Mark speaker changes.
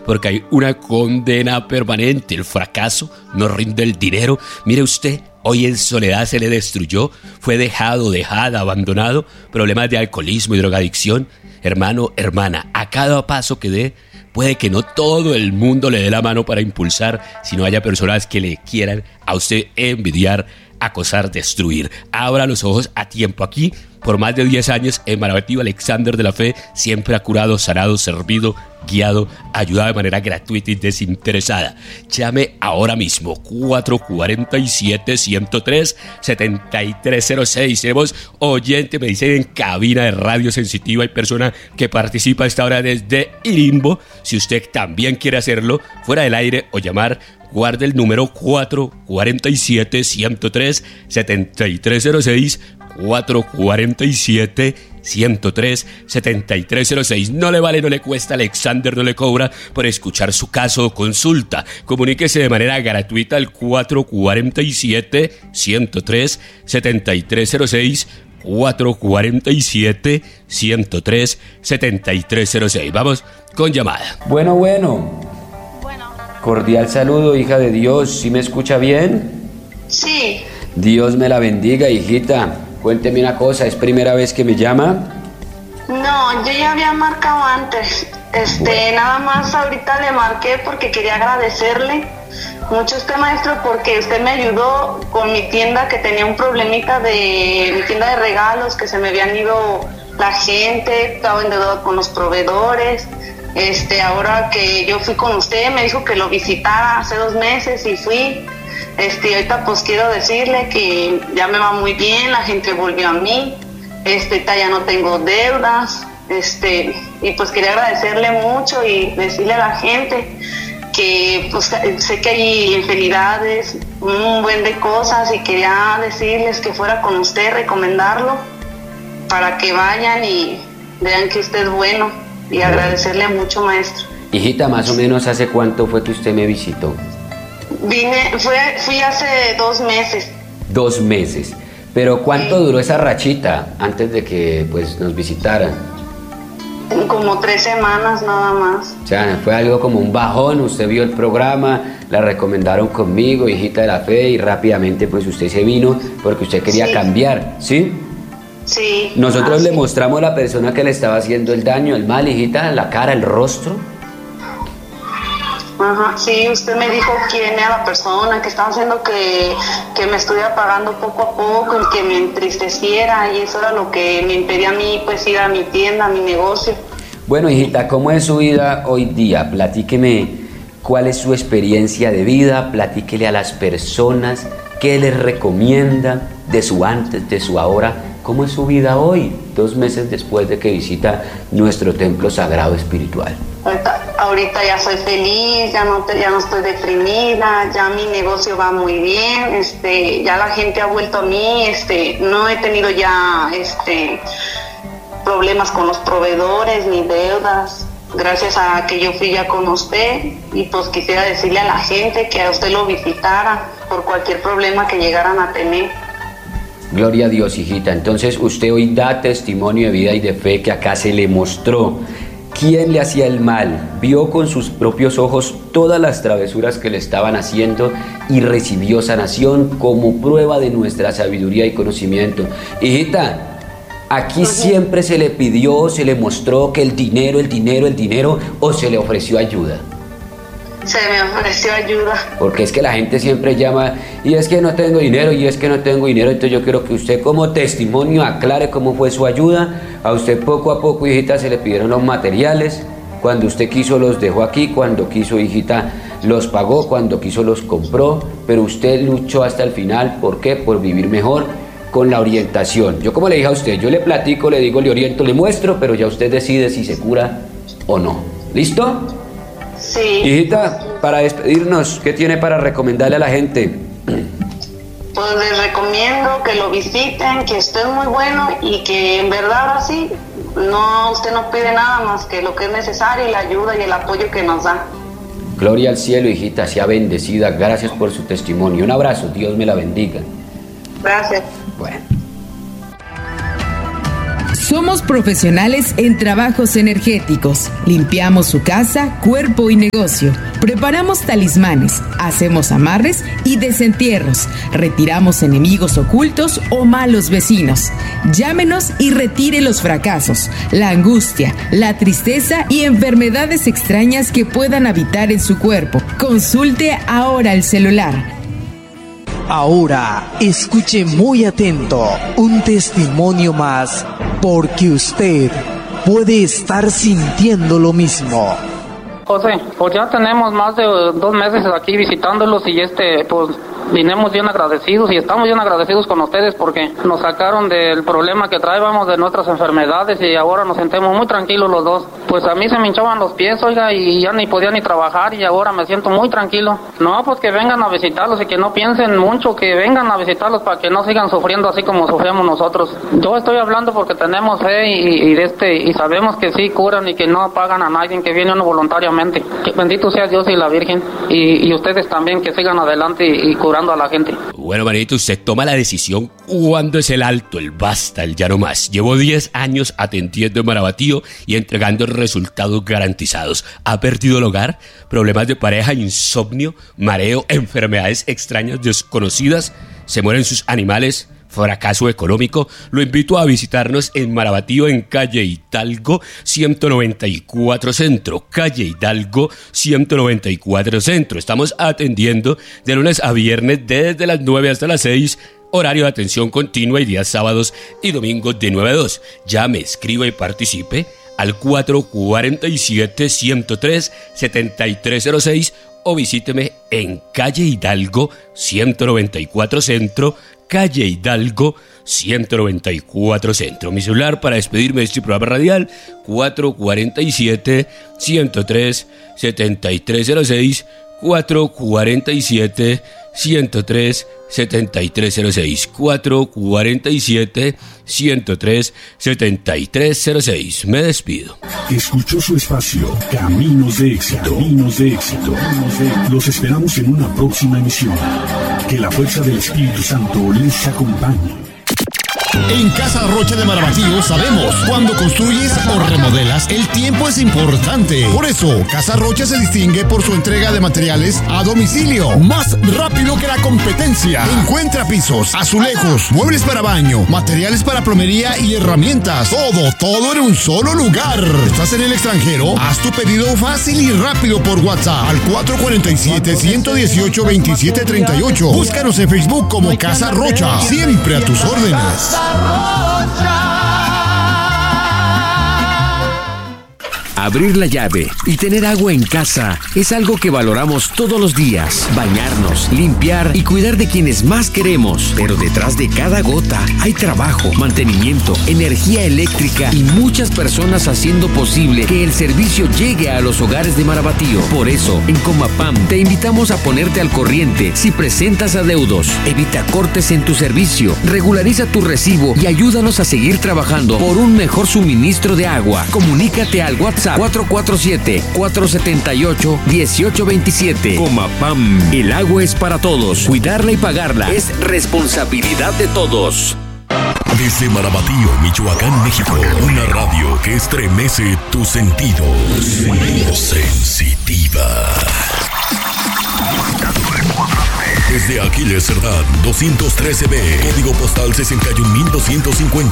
Speaker 1: porque hay una condena permanente. El fracaso no rinde el dinero. Mire usted, hoy en soledad se le destruyó, fue dejada, abandonado, problemas de alcoholismo y drogadicción. Hermano, hermana, a cada paso que dé, puede que no todo el mundo le dé la mano para impulsar, sino haya personas que le quieran a usted envidiar, acosar, destruir. Abra los ojos a tiempo. Aquí, por más de 10 años, en Maravilloso Alexander de la Fe siempre ha curado, sanado, servido, guiado, ayudado de manera gratuita y desinteresada. Llame ahora mismo, 447-103-7306. Tenemos oyente, me dicen en cabina de Radio Sensitiva, hay persona que participa a esta hora desde Irimbo. Si usted también quiere hacerlo, fuera del aire o llamar, guarde el número 447-103-7306, 447-103-7306. No le vale, no le cuesta, Alexander no le cobra por escuchar su caso o consulta. Comuníquese de manera gratuita al 447-103-7306, 447-103-7306. Vamos con llamada.
Speaker 2: Bueno. Cordial saludo, hija de Dios. ¿Sí me escucha bien?
Speaker 3: Sí.
Speaker 2: Dios me la bendiga, hijita. Cuénteme una cosa, ¿es primera vez que me llama?
Speaker 3: No, yo ya había marcado antes. Nada más ahorita le marqué porque quería agradecerle mucho maestro, porque usted me ayudó con mi tienda, que tenía un problemita de mi tienda de regalos, que se me habían ido la gente, estaba endeudado con los proveedores. Ahora que yo fui con usted, me dijo que lo visitara hace 2 meses y fui. Ahorita pues quiero decirle que ya me va muy bien, la gente volvió a mí, ya no tengo deudas, y pues quería agradecerle mucho y decirle a la gente que pues sé que hay infinidades, un buen de cosas, y quería decirles que fuera con usted, recomendarlo para que vayan y vean que usted es bueno, y agradecerle mucho, maestro.
Speaker 2: Hijita, más o menos, ¿hace cuánto fue que usted me visitó?
Speaker 3: Fui hace 2 meses.
Speaker 2: 2 meses. Pero ¿cuánto duró esa rachita antes de que pues nos visitaran?
Speaker 3: Como 3 semanas nada más.
Speaker 2: O sea, fue algo como un bajón, usted vio el programa, la recomendaron conmigo, hijita de la fe, y rápidamente pues usted se vino porque usted quería cambiar, ¿sí?
Speaker 3: Sí.
Speaker 2: Nosotros le mostramos a la persona que le estaba haciendo el daño, el mal, hijita, la cara, el rostro.
Speaker 3: Ajá, sí, usted me dijo quién era la persona, que estaba haciendo que me estuviera pagando poco a poco y que me entristeciera, y eso era lo que me impedía a mí pues ir a mi tienda, a mi negocio.
Speaker 2: Bueno, hijita, ¿cómo es su vida hoy día? Platíqueme cuál es su experiencia de vida, platíquele a las personas qué les recomienda de su antes, de su ahora. ¿Cómo es su vida hoy, 2 meses después de que visita nuestro templo sagrado espiritual?
Speaker 3: Ahorita ya soy feliz, ya no estoy deprimida, ya mi negocio va muy bien, ya la gente ha vuelto a mí, no he tenido ya problemas con los proveedores ni deudas, gracias a que yo fui ya con usted, y pues quisiera decirle a la gente que a usted lo visitara por cualquier problema que llegaran a tener.
Speaker 2: Gloria a Dios, hijita. Entonces usted hoy da testimonio de vida y de fe, que acá se le mostró quién le hacía el mal, vio con sus propios ojos todas las travesuras que le estaban haciendo y recibió sanación como prueba de nuestra sabiduría y conocimiento. Hijita, aquí siempre se le pidió, se le mostró que el dinero, o se le ofreció ayuda.
Speaker 3: Se me ofreció ayuda.
Speaker 2: Porque es que la gente siempre llama, y es que no tengo dinero, entonces yo quiero que usted como testimonio aclare cómo fue su ayuda. A usted poco a poco, hijita, se le pidieron los materiales, cuando usted quiso los dejó aquí, cuando quiso, hijita, los pagó, cuando quiso los compró, pero usted luchó hasta el final. ¿Por qué? Por vivir mejor con la orientación. Yo, como le dije a usted, yo le platico, le digo, le oriento, le muestro, pero ya usted decide si se cura o no. ¿Listo?
Speaker 3: Sí.
Speaker 2: Hijita, para despedirnos, ¿qué tiene para recomendarle a la gente?
Speaker 3: Pues les recomiendo que lo visiten, que usted es muy bueno y que en verdad ahora sí, usted no pide nada más que lo que es necesario, y la ayuda y el apoyo que nos da.
Speaker 2: Gloria al cielo, hijita, sea bendecida. Gracias por su testimonio. Un abrazo, Dios me la bendiga.
Speaker 3: Gracias.
Speaker 2: Bueno.
Speaker 4: Somos profesionales en trabajos energéticos. Limpiamos su casa, cuerpo y negocio. Preparamos talismanes, hacemos amarres y desentierros. Retiramos enemigos ocultos o malos vecinos. Llámenos y retire los fracasos, la angustia, la tristeza y enfermedades extrañas que puedan habitar en su cuerpo. Consulte ahora el celular.
Speaker 5: Ahora, escuche muy atento un testimonio más, porque usted puede estar sintiendo lo mismo.
Speaker 6: José, pues ya tenemos más de 2 meses aquí visitándolos y pues vinimos bien agradecidos y estamos bien agradecidos con ustedes porque nos sacaron del problema que traíamos de nuestras enfermedades y ahora nos sentimos muy tranquilos los dos. Pues a mí se me hinchaban los pies, oiga, y ya ni podía ni trabajar y ahora me siento muy tranquilo. No, pues que vengan a visitarlos y que no piensen mucho, que vengan a visitarlos para que no sigan sufriendo así como sufrimos nosotros. Yo estoy hablando porque tenemos fe y sabemos que sí curan y que no pagan a nadie, que viene uno voluntariamente. Que bendito sea Dios y la Virgen y ustedes también que sigan adelante y curando a la gente.
Speaker 1: Bueno, manito, usted toma la decisión cuando es el alto, el basta, el ya no más. Llevo 10 años atendiendo en Marabatío y entregando resultados garantizados. ¿Ha perdido el hogar? ¿Problemas de pareja, insomnio, mareo, enfermedades extrañas desconocidas? ¿Se mueren sus animales? ¿Fracaso económico? Lo invito a visitarnos en Marabatío, en calle Hidalgo 194 Centro. Calle Hidalgo 194 Centro. Estamos atendiendo de lunes a viernes desde las 9 hasta las 6. Horario de atención continua y días sábados y domingos de 9 a 2. Llame, escriba y participe al 447-103-7306 o visíteme en calle Hidalgo 194 Centro. Calle Hidalgo 194 Centro. Mi celular para despedirme de este programa radial 447-103-7306 447-103-7306 447-103-7306. Me despido.
Speaker 7: Escuchó su espacio Caminos de Éxito. Los esperamos en una próxima emisión. Que la fuerza del Espíritu Santo les acompañe.
Speaker 8: En Casa Rocha de Marabatío sabemos, cuando construyes o remodelas, el tiempo es importante. Por eso, Casa Rocha se distingue por su entrega de materiales a domicilio, más rápido que la competencia. Encuentra pisos, azulejos, muebles para baño, materiales para plomería y herramientas. Todo en un solo lugar. ¿Estás en el extranjero? Haz tu pedido fácil y rápido por WhatsApp al 447-118-2738. Búscanos en Facebook como Casa Rocha. Siempre a tus órdenes.
Speaker 9: Abrir la llave y tener agua en casa es algo que valoramos todos los días. Bañarnos, limpiar y cuidar de quienes más queremos. Pero detrás de cada gota hay trabajo, mantenimiento, energía eléctrica y muchas personas haciendo posible que el servicio llegue a los hogares de Marabatío. Por eso, en Comapam te invitamos a ponerte al corriente si presentas adeudos. Evita cortes en tu servicio, regulariza tu recibo y ayúdanos a seguir trabajando por un mejor suministro de agua. Comunícate al WhatsApp 447-478-1827. Comapam, el agua es para todos. Cuidarla y pagarla es responsabilidad de todos.
Speaker 7: Desde Marabatío, Michoacán, México, una radio que estremece tus sentidos. Sensitiva. Desde Aquiles Cerdán, 213B, código postal 61250.